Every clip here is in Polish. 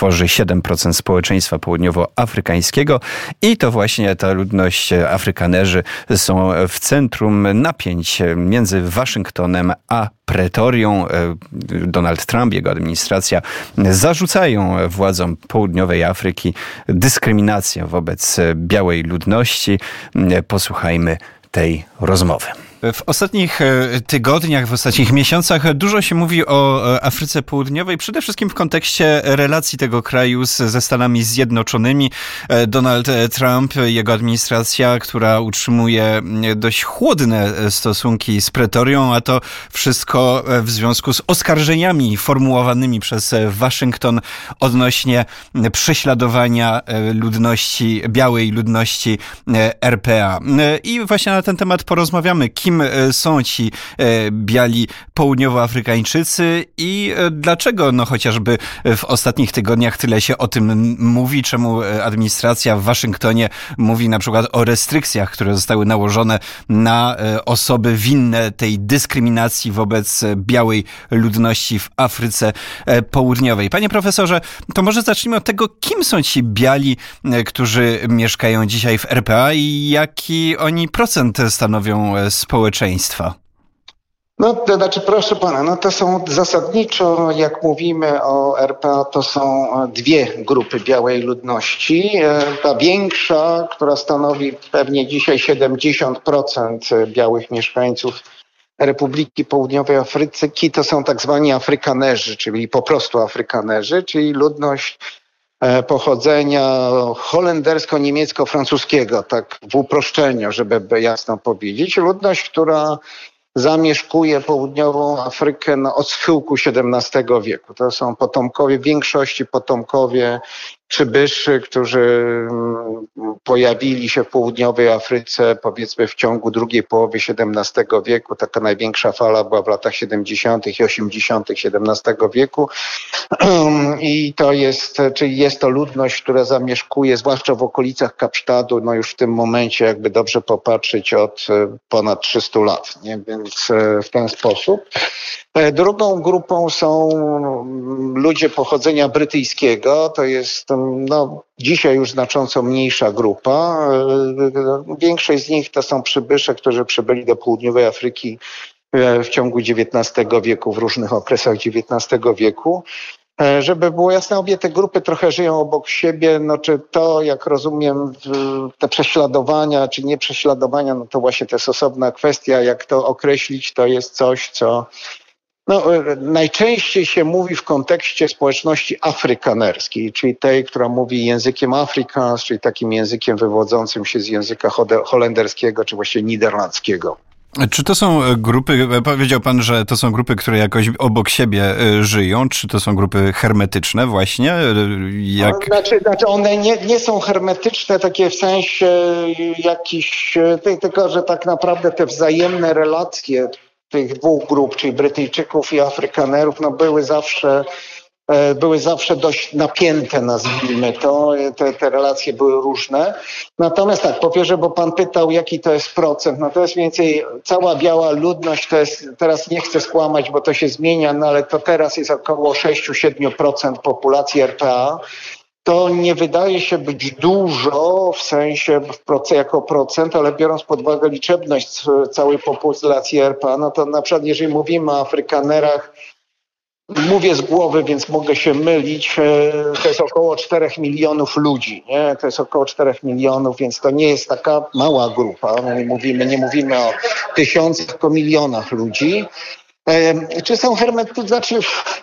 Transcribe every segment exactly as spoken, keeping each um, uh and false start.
tworzy siedem procent społeczeństwa południowoafrykańskiego i to właśnie ta ludność, Afrykanerzy, są w centrum napięć między Waszyngtonem a Pretorią. Donald Trump, jego administracja zarzucają władzom południowej Afryki dyskryminację wobec białej ludności. Posłuchajmy tej rozmowy. W ostatnich tygodniach, w ostatnich miesiącach dużo się mówi o Afryce Południowej, przede wszystkim w kontekście relacji tego kraju z, ze Stanami Zjednoczonymi. Donald Trump, jego administracja, która utrzymuje dość chłodne stosunki z Pretorią, a to wszystko w związku z oskarżeniami formułowanymi przez Waszyngton odnośnie prześladowania ludności, białej ludności R P A. I właśnie na ten temat porozmawiamy. Kim są ci biali południowoafrykańczycy i dlaczego no chociażby w ostatnich tygodniach tyle się o tym mówi, czemu administracja w Waszyngtonie mówi na przykład o restrykcjach, które zostały nałożone na osoby winne tej dyskryminacji wobec białej ludności w Afryce Południowej. Panie profesorze, to może zacznijmy od tego, kim są ci biali, którzy mieszkają dzisiaj w R P A i jaki oni procent stanowią społeczeństwa? No, to znaczy, proszę pana, no to są zasadniczo, jak mówimy o R P A, to są dwie grupy białej ludności. Ta większa, która stanowi pewnie dzisiaj siedemdziesiąt procent białych mieszkańców Republiki Południowej Afryki, to są tak zwani Afrykanerzy, czyli po prostu Afrykanerzy, czyli ludność pochodzenia holendersko-niemiecko-francuskiego, tak w uproszczeniu, żeby jasno powiedzieć. Ludność, która zamieszkuje południową Afrykę no, od schyłku siedemnastego wieku. To są potomkowie, w większości potomkowie przybyszy, którzy pojawili się w południowej Afryce powiedzmy w ciągu drugiej połowy siedemnastego wieku. Taka największa fala była w latach siedemdziesiątych i osiemdziesiątych siedemnastego wieku. I to jest, czyli jest to ludność, która zamieszkuje zwłaszcza w okolicach Kapsztadu, no już w tym momencie jakby dobrze popatrzeć od ponad trzystu lat, nie? Więc w ten sposób. Drugą grupą są ludzie pochodzenia brytyjskiego, to jest no, dzisiaj już znacząco mniejsza grupa. Większość z nich to są przybysze, którzy przybyli do południowej Afryki w ciągu dziewiętnastego wieku, w różnych okresach dziewiętnastego wieku. Żeby było jasne, obie te grupy trochę żyją obok siebie, no czy to, jak rozumiem, te prześladowania, czy nie prześladowania, no to właśnie to jest osobna kwestia, jak to określić, to jest coś, co no, najczęściej się mówi w kontekście społeczności afrykanerskiej, czyli tej, która mówi językiem Afrikaans, czyli takim językiem wywodzącym się z języka holenderskiego, czy właściwie niderlandzkiego. Czy to są grupy, powiedział pan, że to są grupy, które jakoś obok siebie żyją, czy to są grupy hermetyczne właśnie? Jak... No, znaczy, znaczy one nie, nie są hermetyczne takie w sensie jakiś, tylko że tak naprawdę te wzajemne relacje tych dwóch grup, czyli Brytyjczyków i Afrykanerów, no były zawsze były zawsze dość napięte, nazwijmy to. Te, te relacje były różne. Natomiast tak, po pierwsze, bo pan pytał, jaki to jest procent. No to jest mniej więcej cała biała ludność, to jest, teraz nie chcę skłamać, bo to się zmienia, no ale to teraz jest około sześć do siedmiu procent populacji R P A. To nie wydaje się być dużo w sensie w proce, jako procent, ale biorąc pod uwagę liczebność całej populacji R P A, no to na przykład jeżeli mówimy o Afrykanerach, mówię z głowy, więc mogę się mylić, to jest około czterech milionów ludzi, nie? To jest około czterech milionów, więc to nie jest taka mała grupa. No nie mówimy, nie mówimy o tysiącach, tylko milionach ludzi. Czy są hermetyczne? Znaczy,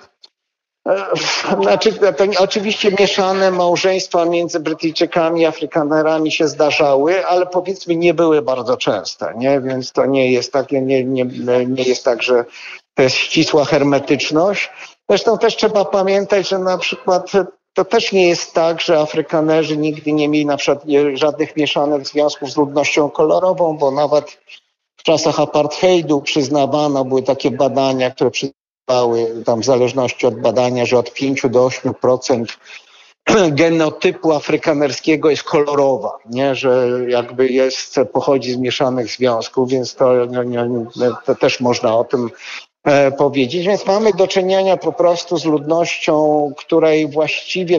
Znaczy, to oczywiście mieszane małżeństwa między Brytyjczykami i Afrykanerami się zdarzały, ale powiedzmy nie były bardzo częste, nie? Więc to nie jest tak, nie, nie, nie jest tak, że to jest ścisła hermetyczność. Zresztą też trzeba pamiętać, że na przykład to też nie jest tak, że Afrykanerzy nigdy nie mieli na przykład żadnych mieszanych związków z ludnością kolorową, bo nawet w czasach apartheidu przyznawano, były takie badania, które przyznawały tam w zależności od badania, że od pięciu do ośmiu procent genotypu afrykanerskiego jest kolorowa, nie? Że jakby jest, pochodzi z mieszanych związków, więc to, nie, nie, to też można o tym e, powiedzieć. Więc mamy do czynienia po prostu z ludnością, której właściwie